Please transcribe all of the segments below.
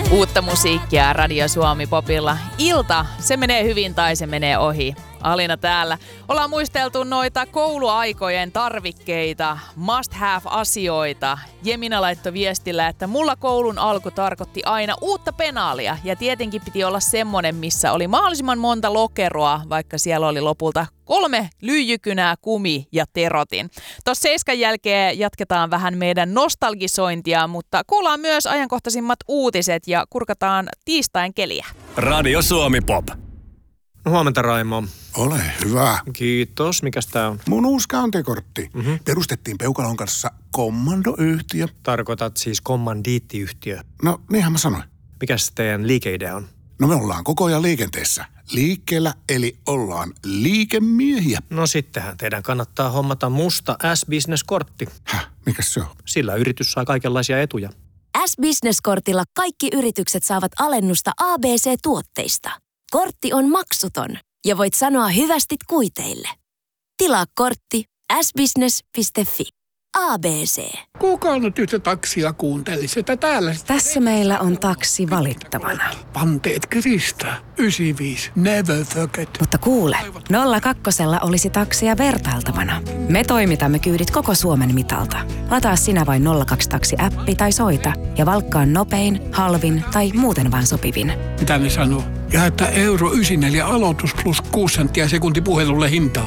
Uutta musiikkia Radio Suomi Popilla. Ilta, se menee hyvin tai se menee ohi. Alina täällä. Ollaan muisteltu noita kouluaikojen tarvikkeita, must have asioita. Jemina laittoi viestillä, että mulla koulun alku tarkoitti aina uutta penaalia. Ja tietenkin piti olla semmonen, missä oli mahdollisimman monta lokeroa, vaikka siellä oli lopulta 3 lyijykynää, kumi ja terotin. Tuossa 7 jälkeen jatketaan vähän meidän nostalgisointia, mutta kuullaan myös ajankohtaisimmat uutiset ja kurkataan tiistain keliä. Radio Suomi Pop. Huomenta, Raimo. Ole hyvä. Kiitos. Mikäs tää on? Mun uusi käyntikortti. Perustettiin Peukalon kanssa kommandoyhtiö. Tarkoitat siis kommandiittiyhtiö. No, niinhän mä sanoin. Mikäs teidän liikeidea on? No me ollaan koko ajan liikenteessä. Liikkeellä, eli ollaan liikemiehiä. No sittenhän teidän kannattaa hommata musta S-Business-kortti. Mikäs se on? Sillä yritys saa kaikenlaisia etuja. S-Business-kortilla kaikki yritykset saavat alennusta ABC-tuotteista. Kortti on maksuton ja voit sanoa hyvästit kuiteille. Tilaa kortti sbusiness.fi. ABC. Kuka nyt yhtä taksia kuunteli sitä täällä? Tässä meillä on taksi valittavana. Panteet Krista. 95. Never forget. Mutta kuule, 02 olisi taksia vertailtavana. Me toimitamme kyydit koko Suomen mitalta. Lataa sinä vain 02-taksi-appi tai soita ja valkkaa nopein, halvin tai muuten vaan sopivin. Mitä ne sanoo? Ja että euro 94 aloitus plus 6 senttiä sekunti puhelulle hintaa.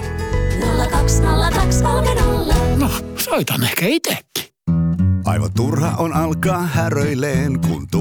020230. No, soitan ehkä itsekin. Aivan turha on alkaa häröileen, kun